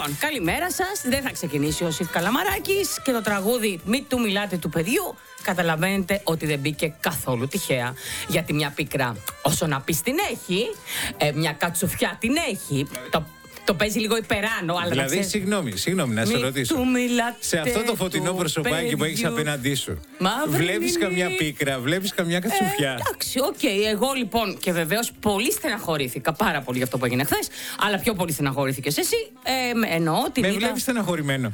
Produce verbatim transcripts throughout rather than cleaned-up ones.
Λοιπόν, καλημέρα σας. Δεν θα ξεκινήσει ο Ιωσήφ Καλαμαράκης και το τραγούδι «Μη του μιλάτε του παιδιού». Καταλαβαίνετε ότι δεν μπήκε καθόλου τυχαία. Γιατί μια πίκρα, όσο να πεις την έχει, ε, μια κατσουφιά την έχει. Το, το παίζει λίγο υπεράνω. Αλλά δηλαδή, ξέρεις... συγγνώμη, συγγνώμη, να σε ρωτήσω. Σε αυτό το φωτεινό προσωπάκι παιδιού που έχεις απέναντί σου, βλέπεις καμιά πίκρα, βλέπεις καμιά κατσουφιά? Ε, εντάξει, οκ. Okay. Εγώ λοιπόν και βεβαίως πολύ στεναχωρήθηκα πάρα πολύ για αυτό που έγινε χθες. Αλλά πιο πολύ στεναχωρήθηκες εσύ. Ε, εννοώ την. Με είδα... βλέπεις στεναχωρημένο?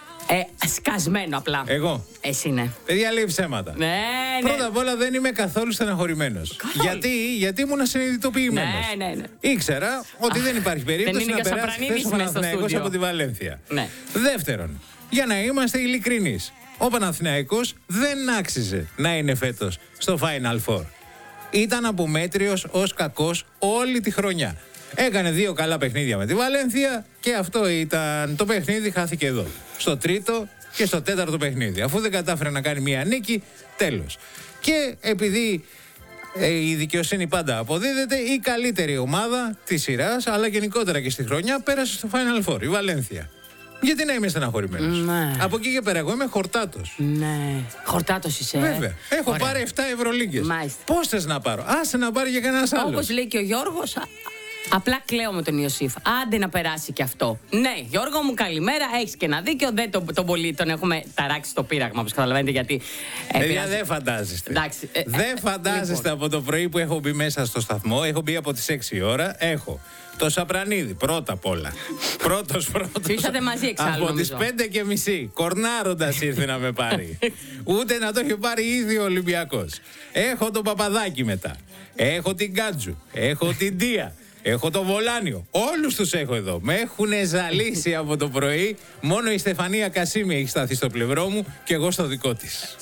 Ε, σκασμένο απλά. Εγώ. Εσύ ναι. Παιδιά, λέει ψέματα. Ναι, ναι. Πρώτα απ' όλα δεν είμαι καθόλου στεναχωρημένος. Γιατί, γιατί ήμουν ασυνειδητοποιημένος. Ναι, ναι, ναι. Ήξερα ότι δεν υπάρχει περίπτωση δεν να περάσει χθες ο Παναθηναϊκός από τη Βαλένθια. Ναι. Δεύτερον, για να είμαστε ειλικρινείς, ο Παναθηναϊκός δεν άξιζε να είναι φέτος στο Final Four. Ήταν απομέτριος ως κακός όλη τη χρονιά. Έκανε δύο καλά παιχνίδια με τη Βαλένθια και αυτό ήταν το παιχνίδι, χάθηκε εδώ. Στο τρίτο και στο τέταρτο παιχνίδι. Αφού δεν κατάφερε να κάνει μία νίκη, τέλος. Και επειδή ε, η δικαιοσύνη πάντα αποδίδεται, η καλύτερη ομάδα της σειράς, αλλά γενικότερα και στη χρονιά, πέρασε στο Final Four, η Βαλένθια. Γιατί να είμαι στεναχωρημένος? Ναι. Από εκεί και πέρα, εγώ είμαι χορτάτος. Ναι. Χορτάτος είσαι. Βέβαια. Έχω Ωραία. πάρει επτά Ευρωλίγκες. Πώς θες να πάρω? Άσε να πάρει και κανένας άλλος. Όπως λέει και ο Γιώργος, απλά κλαίω με τον Ιωσήφ. Άντε να περάσει κι αυτό. Ναι, Γιώργο μου, καλημέρα. Έχεις και ένα δίκιο. Δεν τον, τον πολύ τον έχουμε ταράξει στο πείραγμα, όπως καταλαβαίνετε. Γιατί. Παιδιά, ε, δεν φαντάζεστε. Εντάξει, ε, δεν φαντάζεστε λοιπόν. Από το πρωί που έχω μπει μέσα στο σταθμό. Έχω μπει από τις έξι η ώρα. Έχω το Σαπρανίδη πρώτα απ' όλα. Πρώτος πρώτος. Ήσατε μαζί εξάλλου. Από τις πέντε και μισή. Κορνάροντας ήρθε να με πάρει. Ούτε να το έχει πάρει ήδη ο Ολυμπιακός. Έχω τον Παπαδάκη μετά. Έχω την Κάτζου. Έχω την Τία. Έχω το Βολάνιο. Όλους τους έχω εδώ. Με έχουν ζαλίσει από το πρωί. Μόνο η Στεφανία Κασίμη έχει σταθεί στο πλευρό μου και εγώ στο δικό της.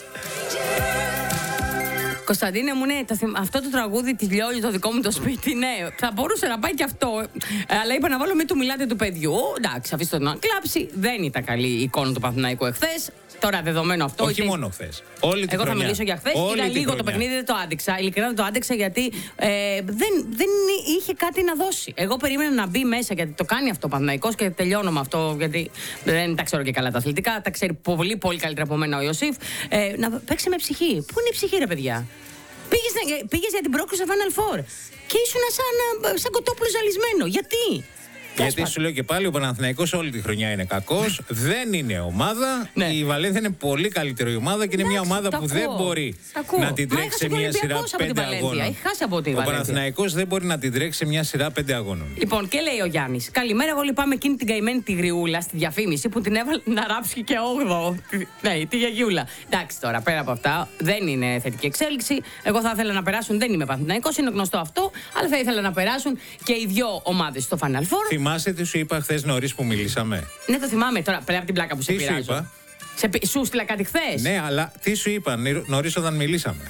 Κωνσταντίνε μου, ναι, αυτό το τραγούδι τη Λιόλη, το δικό μου το σπίτι, ναι, θα μπορούσε να πάει και αυτό. Ε, αλλά είπα να βάλω «Μη του μιλάτε του παιδιού». Εντάξει, αφήστε το να κλάψει. Δεν ήταν καλή η εικόνα του Παναθηναϊκού εχθές. Τώρα δεδομένο αυτό. Όχι είτε... μόνο χθες. Όλη την Εγώ χρονιά. θα μιλήσω για χθες. Είδα λίγο χρονιά. Το παιχνίδι, δεν το άντεξα. Ειλικρινά δεν το άντεξα γιατί ε, δεν, δεν είχε κάτι να δώσει. Εγώ περίμενα να μπει μέσα γιατί το κάνει αυτό ο Παναθηναϊκός και τελειώνω με αυτό. Γιατί δεν τα ξέρω και καλά τα αθλητικά. Τα ξέρει πολύ, πολύ καλύτερα από μένα ο Ιωσήφ. Ε, να παίξει με ψυχή. Πού είναι η ψυχή, ρε παιδιά? Πήγες, πήγες για την πρόκληση στο Final Four και ήσουν σαν, σαν κοτόπουλο ζαλισμένο. Γιατί? Γιατί σου λέω και πάλι, ο Παναθηναϊκός όλη τη χρονιά είναι κακός. Δεν είναι ομάδα. Ναι. Η Βαλένθια είναι πολύ καλύτερη ομάδα και είναι μια ομάδα που δεν μπορεί να την τρέξει σε μια σειρά πέντε αγώνων. Έχει χάσει από τη Ο Παναθηναϊκός δεν μπορεί να την τρέξει σε μια σειρά πέντε αγώνων. Λοιπόν, και λέει ο Γιάννης: καλημέρα, εγώ λυπάμαι εκείνη την καημένη τη γριούλα στη διαφήμιση που την έβαλε να ράψει και όγδοο. Ναι, τη γιαγιούλα. Εντάξει τώρα, πέρα από αυτά, δεν είναι θετική εξέλιξη. Εγώ θα ήθελα να περάσουν, δεν είμαι Παναθηναϊκός, είναι γνωστό αυτό, αλλά θα ήθελα να περάσουν και οι δύο ομάδες στο Final Four. Θυμάσαι τι σου είπα χθες νωρίς που μιλήσαμε? Ναι, το θυμάμαι τώρα, πέρα από την πλάκα που σε τι πειράζω. Σου είπα? Σε, σου στείλα κάτι χθες. Ναι, αλλά τι σου είπα νωρίς όταν μιλήσαμε?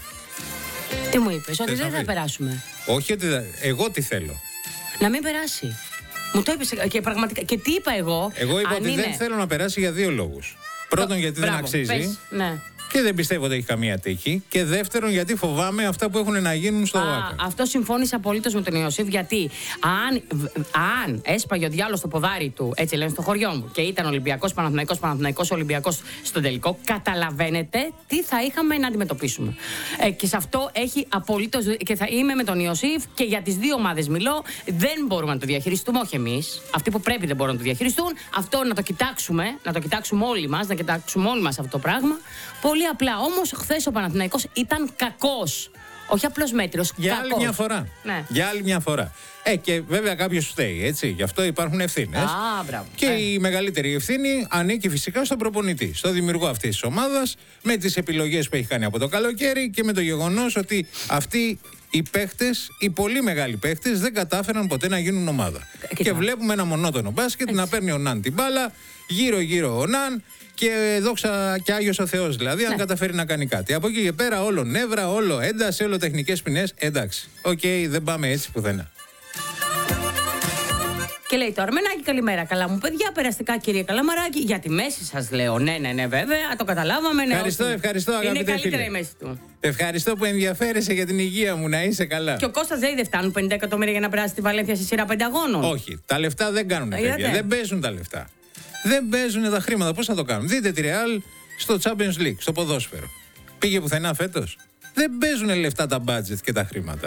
Τι μου είπες? Ότι δεν θα περάσουμε. Όχι ότι δεν. Εγώ τι θέλω? Να μην περάσει. Μου το είπες και πραγματικά. Και τι είπα εγώ? Εγώ είπα ότι είναι... δεν θέλω να περάσει για δύο λόγους. Πρώτον, γιατί Μπράβο, δεν αξίζει. Πες, ναι. Και δεν πιστεύω ότι έχει καμία τύχη. Και δεύτερον, γιατί φοβάμαι αυτά που έχουν να γίνουν στο ΟΑΚΑ. Αυτό συμφώνησα απολύτως με τον Ιωσήφ. Γιατί αν, αν έσπαγε ο διάλογος στο ποδάρι του, έτσι λένε στο χωριό μου, και ήταν Ολυμπιακός Παναθηναϊκός, Παναθηναϊκός Ολυμπιακός στον τελικό, καταλαβαίνετε τι θα είχαμε να αντιμετωπίσουμε. Ε, και σε αυτό έχει απολύτως. Και θα είμαι με τον Ιωσήφ και για τις δύο ομάδες μιλώ. Δεν μπορούμε να το διαχειριστούμε, όχι εμείς. Αυτοί που πρέπει δεν μπορούν να το διαχειριστούν. Αυτό να το κοιτάξουμε, να το κοιτάξουμε όλοι μας, να κοιτάξουμε όλοι μας αυτό το πράγμα. Πολύ απλά. Όμως χθες ο Παναθηναϊκός ήταν κακός. Όχι απλώς μέτριος, για κακός. άλλη μια φορά. Ναι. Για άλλη μια φορά. Ε, και βέβαια κάποιος φταίει, έτσι. Γι' αυτό υπάρχουν ευθύνες. Α, μπράβο. Και ε. η μεγαλύτερη ευθύνη ανήκει φυσικά στον προπονητή, στο δημιουργό αυτής της ομάδας, με τις επιλογές που έχει κάνει από το καλοκαίρι και με το γεγονός ότι αυτοί οι παίχτες, οι πολύ μεγάλοι παίχτες, δεν κατάφεραν ποτέ να γίνουν ομάδα. Και, και βλέπουμε ένα μονότονο μπάσκετ έτσι. Να παίρνει ο Ναν την μπάλα, γύρω-γύρω ο Ναν. Και δόξα και Άγιος ο Θεός, δηλαδή, ναι. Αν καταφέρει να κάνει κάτι. Από εκεί και πέρα, όλο νεύρα, όλο ένταση, όλο τεχνικές ποινές. Εντάξει. Οκ, okay, δεν πάμε έτσι πουθενά. Και λέει το Αρμενάκι, καλημέρα. Καλά μου παιδιά, περαστικά κύριε Καλαμαράκη. Για τη μέση σας λέω. Ναι, ναι, ναι, βέβαια. Το καταλάβαμε. Ναι, ευχαριστώ, όχι. ευχαριστώ, αγαπητέ Είναι καλύτερα φίλε. η μέση του. Ευχαριστώ που ενδιαφέρεσαι για την υγεία μου, να είσαι καλά. Και ο Κώστας λέει δεν φτάνουν πενήντα εκατομμύρια για να περάσει τη Βαλένθια σε σειρά πέντε αγώνων. Όχι, τα λεφτά δεν κάνουν παιδιά. Δεν παίζουν τα λεφτά. Δεν παίζουν τα χρήματα. Πώς θα το κάνουν? Δείτε τη Real στο Champions League, στο ποδόσφαιρο. Πήγε πουθενά φέτος? Δεν παίζουν λεφτά τα budget και τα χρήματα.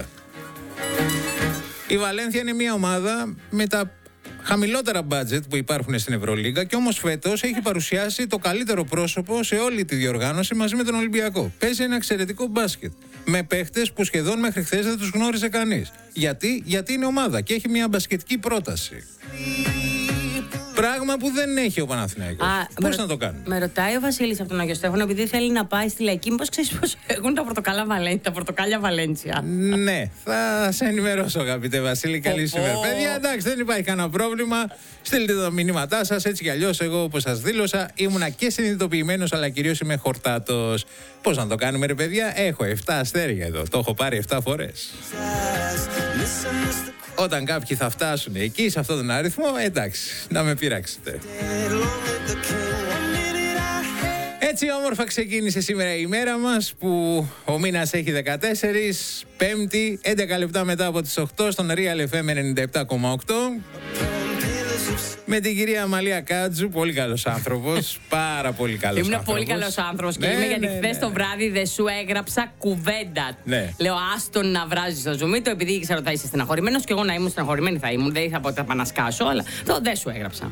Η Βαλένθια είναι μια ομάδα με τα χαμηλότερα budget που υπάρχουν στην Ευρωλίγκα και όμως φέτος έχει παρουσιάσει το καλύτερο πρόσωπο σε όλη τη διοργάνωση μαζί με τον Ολυμπιακό. Παίζει ένα εξαιρετικό μπάσκετ με παίχτες που σχεδόν μέχρι χθες δεν τους γνώριζε κανείς. Γιατί? Γιατί είναι ομάδα και έχει μια μπασκετική πρόταση. Πράγμα που δεν έχει ο Παναθηναϊκός. Πώς να το κάνουμε? Με ρωτάει ο Βασίλης από τον Άγιο Στέφανο, επειδή θέλει να πάει στη Λαϊκή, μήπως ξέρεις πώς έχουν τα πορτοκάλια Βαλέντσια, τα πορτοκάλια Βαλέντσια. Ναι, θα σε ενημερώσω, αγαπητέ Βασίλη. Καλή σήμερα. Παιδιά, εντάξει, δεν υπάρχει κανένα πρόβλημα. Στείλτε τα μηνύματά σας. Έτσι κι αλλιώς, εγώ όπως σας δήλωσα, ήμουνα και συνειδητοποιημένος, αλλά κυρίως είμαι χορτάτος. Πώς να το κάνουμε, ρε παιδιά? Έχω επτά αστέρια εδώ. Το έχω πάρει επτά φορές. Όταν κάποιοι θα φτάσουν εκεί, σε αυτόν τον αριθμό, εντάξει, να με πειράξετε. Έτσι όμορφα ξεκίνησε σήμερα η ημέρα μας, που ο μήνας έχει δεκατέσσερις, Πέμπτη, έντεκα λεπτά μετά από τις οκτώ, στον Real εφ εμ ενενήντα επτά κόμμα οκτώ. Με την κυρία Αμαλία Κάτζου, πολύ καλός άνθρωπος, πάρα πολύ καλός Ήμουν άνθρωπος. πολύ καλός άνθρωπος και ναι, είμαι, ναι, γιατί ναι, χθες ναι. το βράδυ δεν σου έγραψα κουβέντα. Ναι. Λέω άστον να βράζει στο ζουμί το, επειδή ήξερα ότι θα είσαι στεναχωρημένος και εγώ να ήμουν στεναχωρημένη θα ήμουν. Δεν είχα πότε να πανασκάσω, αλλά το δεν σου έγραψα.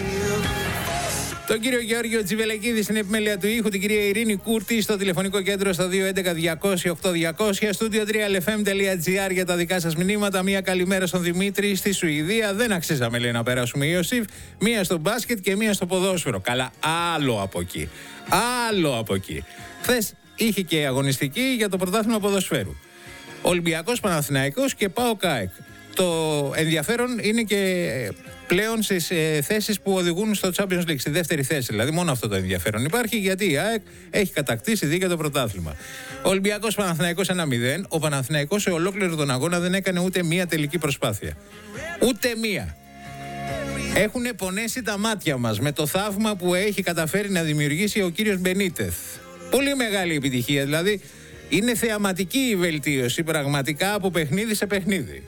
Τον κύριο Γεώργιο Τζιβελεκίδη στην επιμέλεια του ήχου, την κυρία Ειρήνη Κούρτη στο τηλεφωνικό κέντρο στα δύο έντεκα διακόσια οκτώ διακόσια, στούντιο τρία ελ εφ εμ τελεία τζι άρ για τα δικά σας μηνύματα. Μία καλημέρα στον Δημήτρη στη Σουηδία. Δεν αξίζαμε, λέει, να περάσουμε, Ιωσήφ. Μία στο μπάσκετ και μία στο ποδόσφαιρο. Καλά, άλλο από εκεί. Άλλο από εκεί. Χθες είχε και αγωνιστική για το πρωτάθλημα ποδοσφαίρου. Ολυμπιακός, Παναθηναϊκός και ΠΑΟΚ ΑΕΚ. Το ενδιαφέρον είναι και πλέον στις ε, θέσεις που οδηγούν στο Champions League, στη δεύτερη θέση. Δηλαδή, μόνο αυτό το ενδιαφέρον υπάρχει, γιατί η ΑΕΚ έχει κατακτήσει δίκαια το πρωτάθλημα. Ο Ολυμπιακός Παναθηναϊκός ένα μηδέν. Ο Παναθηναϊκός σε ολόκληρο τον αγώνα δεν έκανε ούτε μία τελική προσπάθεια. Ούτε μία. Έχουν πονέσει τα μάτια μας με το θαύμα που έχει καταφέρει να δημιουργήσει ο κύριος Μπενίτεθ. Πολύ μεγάλη επιτυχία, δηλαδή. Είναι θεαματική η βελτίωση πραγματικά από παιχνίδι σε παιχνίδι.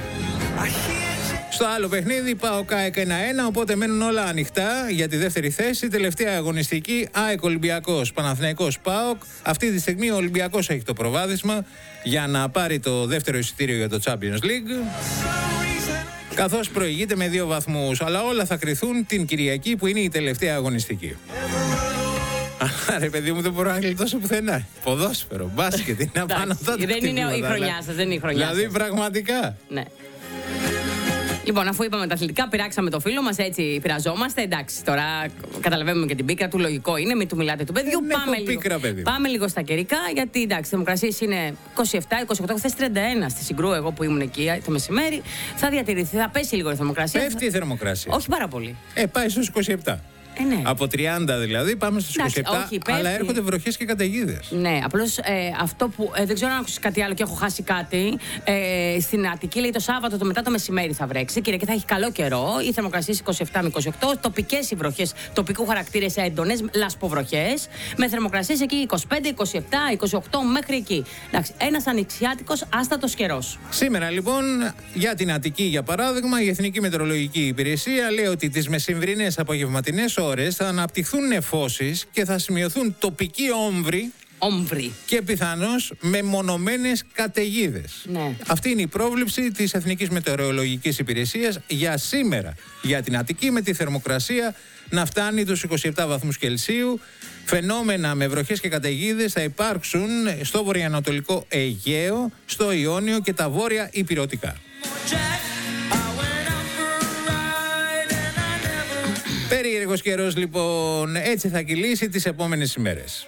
Στο άλλο παιχνίδι ΠΑΟΚ ΑΕΚ ένα ένα, οπότε μένουν όλα ανοιχτά για τη δεύτερη θέση. Τελευταία αγωνιστική ΑΕΚ Ολυμπιακός Παναθηναϊκός ΠΑΟΚ. Αυτή τη στιγμή ο Ολυμπιακός έχει το προβάδισμα για να πάρει το δεύτερο εισιτήριο για το Champions League, καθώς προηγείται με δύο βαθμούς. Αλλά όλα θα κριθούν την Κυριακή, που είναι η τελευταία αγωνιστική. Αλλά ρε παιδί μου, δεν μπορώ να γλιτώσω πουθενά. Ποδόσφαιρο, μπάσκετ, είναι απάνω τότε. Δεν είναι η χρονιά σας, δεν είναι η χρονιά σας. Δηλαδή, πραγματικά. Ναι. Λοιπόν, αφού είπαμε τα αθλητικά, πειράξαμε το φίλο μας, έτσι πειραζόμαστε. Εντάξει, τώρα καταλαβαίνουμε και την πίκρα του, λογικό είναι, μην του μιλάτε του παιδιού. Δεν πάμε, έχω λίγο, πίκρα, παιδί. πάμε λίγο στα καιρικά, γιατί εντάξει, οι θερμοκρασίες είναι είκοσι επτά είκοσι οκτώ, χθες τριάντα ένα στη Συγκρού, εγώ που ήμουν εκεί το μεσημέρι. Θα διατηρηθεί, θα πέσει λίγο η θερμοκρασία. Πέφτει η θερμοκρασία. Όχι πάρα πολύ. Ε, πάει στους είκοσι επτά. Ε, ναι. Από τριάντα δηλαδή πάμε στους Εντάξει, είκοσι επτά, όχι, αλλά έρχονται βροχές και καταιγίδες. Ναι, απλώς ε, αυτό που ε, δεν ξέρω αν άκουσες κάτι άλλο και έχω χάσει κάτι. Ε, στην Αττική λέει το Σάββατο το μετά το μεσημέρι θα βρέξει. Κυριακή θα έχει καλό καιρό. Οι θερμοκρασίες είκοσι επτά με είκοσι οκτώ. Τοπικές οι βροχές, τοπικού χαρακτήρα έντονες, λασποβροχές. Με θερμοκρασίες εκεί είκοσι πέντε, είκοσι επτά, είκοσι οκτώ μέχρι εκεί. Εντάξει, ένας ανοιξιάτικος άστατος καιρός. Σήμερα λοιπόν για την Αττική, για παράδειγμα, η Εθνική Μετεωρολογική Υπηρεσία λέει ότι τις μεσημβρινές απογευματινές ώρες θα αναπτυχθούν νεφώσεις και θα σημειωθούν τοπικοί όμβροι. Όμβροι. Και πιθανώς μεμονωμένες καταιγίδες. Ναι. Αυτή είναι η πρόβλεψη της Εθνικής Μετεωρολογικής Υπηρεσίας για σήμερα. Για την Αττική, με τη θερμοκρασία να φτάνει τους είκοσι επτά βαθμούς Κελσίου. Φαινόμενα με βροχές και καταιγίδες θα υπάρξουν στο βορειοανατολικό Αιγαίο, στο Ιόνιο και τα βόρεια Ηπειρωτικά. Περίεργος καιρός λοιπόν, έτσι θα κυλήσει τις επόμενες ημέρες.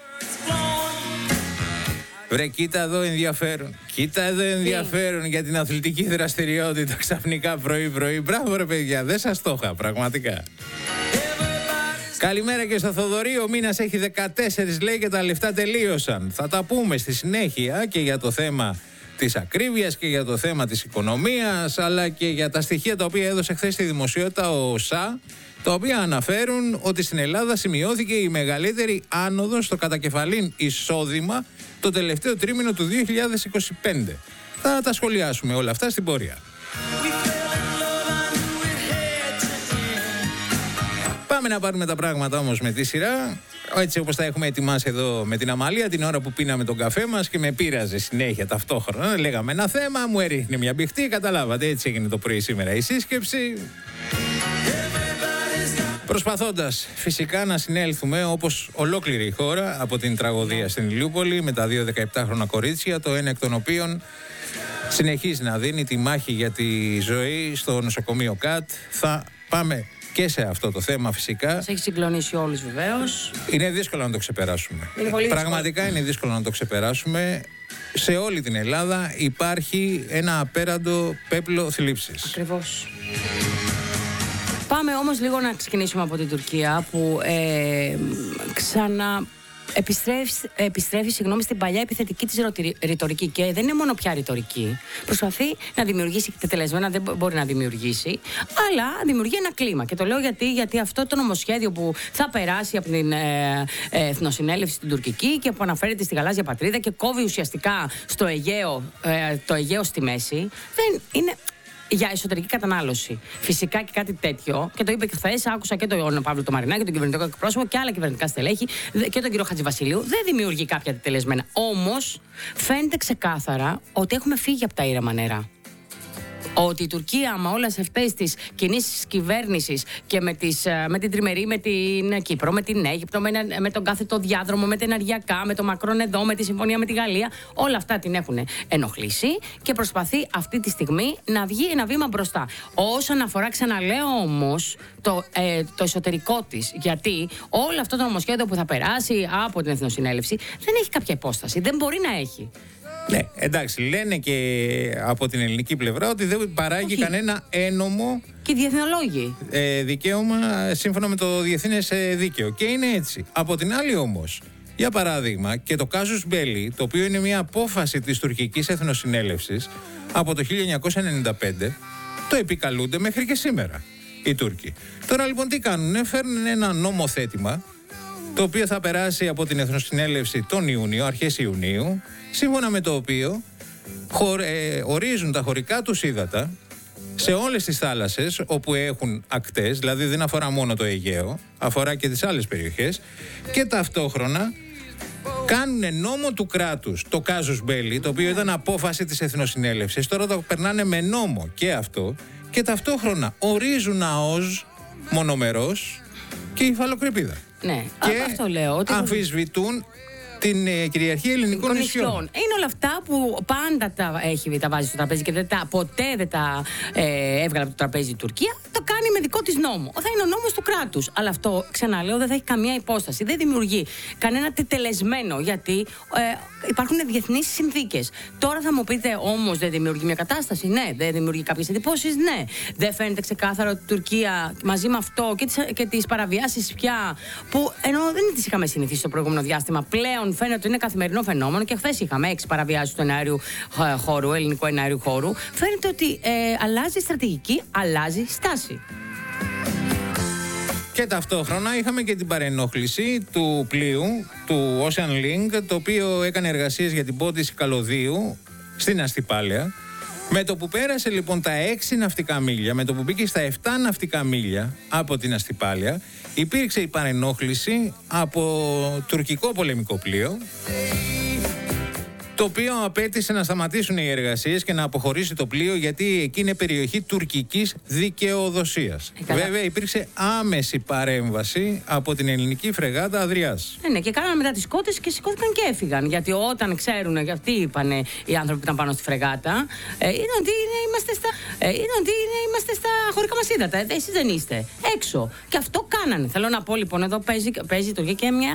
Βρε, κοίτα εδώ ενδιαφέρον. Κοίτα εδώ ενδιαφέρον για την αθλητική δραστηριότητα ξαφνικά πρωί-πρωί. Μπράβο ρε παιδιά, δεν σας το είχα πραγματικά. Καλημέρα και στο Θοδωρή. Ο μήνας έχει δεκατέσσερα, λέει, και τα λεφτά τελείωσαν. Θα τα πούμε στη συνέχεια και για το θέμα της ακρίβειας και για το θέμα της οικονομίας, αλλά και για τα στοιχεία τα οποία έδωσε χθες στη δημοσιότητα ο ΩΣΑ, τα οποία αναφέρουν ότι στην Ελλάδα σημειώθηκε η μεγαλύτερη άνοδος στο κατακεφαλήν εισόδημα το τελευταίο τρίμηνο του δύο χιλιάδες είκοσι πέντε. Θα τα σχολιάσουμε όλα αυτά στην πορεία. Πάμε να πάρουμε τα πράγματα όμως με τη σειρά. Έτσι όπως τα έχουμε ετοιμάσει εδώ με την Αμαλία, την ώρα που πίναμε τον καφέ μας και με πείραζε συνέχεια ταυτόχρονα. Λέγαμε ένα θέμα, μου έριχνε μια μπιχτή, καταλάβατε. Έτσι έγινε το πρωί σήμερα η σύσκεψη. Προσπαθώντας φυσικά να συνέλθουμε όπως ολόκληρη η χώρα από την τραγωδία στην Ηλιούπολη με τα δύο δεκαεπτάχρονα κορίτσια, το ένα εκ των οποίων συνεχίζει να δίνει τη μάχη για τη ζωή στο νοσοκομείο ΚΑΤ. Θα πάμε και σε αυτό το θέμα φυσικά. Μας έχει συγκλονίσει όλους βεβαίως. Είναι δύσκολο να το ξεπεράσουμε. Είναι πολύ Πραγματικά δύσκολο. είναι δύσκολο να το ξεπεράσουμε. Σε όλη την Ελλάδα υπάρχει ένα απέραντο πέπλο θλίψης. Ακριβώς. Πάμε όμως λίγο να ξεκινήσουμε από την Τουρκία που ε, ξανά επιστρέφει, επιστρέφει συγγνώμη, στην παλιά επιθετική της ρητορική και δεν είναι μόνο πια ρητορική. Προσπαθεί να δημιουργήσει, τετελεσμένα δεν μπορεί να δημιουργήσει, αλλά δημιουργεί ένα κλίμα. Και το λέω γιατί, γιατί αυτό το νομοσχέδιο που θα περάσει από την ε, ε, Εθνοσυνέλευση στην τουρκική και που αναφέρεται στη γαλάζια πατρίδα και κόβει ουσιαστικά στο Αιγαίο, ε, το Αιγαίο στη μέση, δεν είναι για εσωτερική κατανάλωση. Φυσικά και κάτι τέτοιο, και το είπε και χθες, άκουσα και τον Παύλο το Μαρινάκη, τον κυβερνητικό εκπρόσωπο και άλλα κυβερνητικά στελέχη και τον κύριο Χατζηβασιλείου, δεν δημιουργεί κάποια τετελεσμένα. Όμως φαίνεται ξεκάθαρα ότι έχουμε φύγει από τα ήρεμα νερά. Ότι η Τουρκία με όλες αυτές τις κινήσεις κυβέρνησης και με, τις, με την τριμερή, με την Κύπρο, με την Αίγυπτο, με, με τον κάθετο διάδρομο, με τα ενεργειακά, με τον Μακρόν εδώ, με τη συμφωνία με τη Γαλλία, όλα αυτά την έχουν ενοχλήσει και προσπαθεί αυτή τη στιγμή να βγει ένα βήμα μπροστά. Όσον αφορά, ξαναλέω όμως, το, ε, το εσωτερικό της, γιατί όλο αυτό το νομοσχέδιο που θα περάσει από την Εθνοσυνέλευση δεν έχει κάποια υπόσταση, δεν μπορεί να έχει. Ναι, εντάξει, λένε και από την ελληνική πλευρά ότι δεν παράγει Όχι. κανένα ένομο Και οι διεθνολόγοι. ε, δικαίωμα σύμφωνα με το διεθνές ε, δίκαιο. Και είναι έτσι. Από την άλλη όμως, για παράδειγμα, και το Casus Belli, το οποίο είναι μια απόφαση της τουρκικής εθνοσυνέλευσης από το χίλια εννιακόσια ενενήντα πέντε, το επικαλούνται μέχρι και σήμερα οι Τούρκοι. Τώρα λοιπόν τι κάνουνε, φέρνουν ένα νομοθέτημα το οποίο θα περάσει από την Εθνοσυνέλευση τον Ιούνιο, αρχές Ιουνίου, σύμφωνα με το οποίο χωρ, ε, ορίζουν τα χωρικά τους ύδατα σε όλες τις θάλασσες όπου έχουν ακτές, δηλαδή δεν αφορά μόνο το Αιγαίο, αφορά και τις άλλες περιοχές, και ταυτόχρονα κάνουν νόμο του κράτους το Casus Belli, το οποίο ήταν απόφαση της Εθνοσυνέλευσης, τώρα το περνάνε με νόμο και αυτό, και ταυτόχρονα ορίζουν ΑΟΣ μονομερός και υφαλοκρηπίδα. Ναι, Και αυτό λέω. Ότι αμφισβητούν την ε, κυριαρχία ελληνικών νησιών. Είναι όλα αυτά που πάντα τα, έχει, τα βάζει στο τραπέζι και δεν τα, ποτέ δεν τα ε, έβγαλε από το τραπέζι η Τουρκία. Το κάνει με δικό της νόμο. Θα είναι ο νόμος του κράτους. Αλλά αυτό, ξαναλέω, δεν θα έχει καμία υπόσταση. Δεν δημιουργεί κανένα τετελεσμένο, γιατί ε, υπάρχουν διεθνείς συνθήκες. Τώρα θα μου πείτε όμως, δεν δημιουργεί μια κατάσταση. Ναι. Δεν δημιουργεί κάποιες εντυπώσεις. Ναι. Δεν φαίνεται ξεκάθαρο ότι η Τουρκία μαζί με αυτό και τις, και τις παραβιάσεις πια, που ενώ δεν τις είχαμε συνηθίσει στο προηγούμενο διάστημα, πλέον φαίνεται ότι είναι καθημερινό φαινόμενο, και χθες είχαμε έξι παραβιάσεις του εναέριου χώρου, ελληνικού εναέριου χώρου. Φαίνεται ότι ε, αλλάζει στρατηγική, αλλάζει στάση. Και ταυτόχρονα είχαμε και την παρενόχληση του πλοίου, του Ocean Link, το οποίο έκανε εργασίες για την πόντιση καλωδίου στην Αστυπάλαια. Με το που πέρασε λοιπόν τα έξι ναυτικά μίλια, με το που μπήκε στα επτά ναυτικά μίλια από την Αστυπάλαια, υπήρξε η παρενόχληση από τουρκικό πολεμικό πλοίο, το οποίο απέτησε να σταματήσουν οι εργασίες και να αποχωρήσει το πλοίο, γιατί εκεί είναι περιοχή τουρκικής δικαιοδοσίας. Ε, Βέβαια υπήρξε άμεση παρέμβαση από την ελληνική φρεγάτα Αδριάς. Ναι, ναι, και κάνανε μετά τις κότες και σηκώθηκαν και έφυγαν. Γιατί όταν ξέρουν, και αυτοί είπαν οι άνθρωποι που ήταν πάνω στη φρεγάτα, ε, ήταν ότι είναι, είμαστε στα, ε, ήταν ότι είναι, είμαστε στα χωρικά μας ύδατα. Ε, εσείς δεν είστε. Έξω. Και αυτό κάνανε. Θέλω να πω λοιπόν, εδώ παίζει, παίζει το και μια